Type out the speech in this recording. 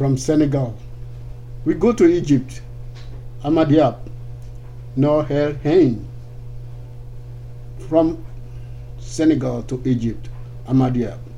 from Senegal. We go to Egypt. Ahmad Noor El Hein. From Senegal to Egypt, Ahmad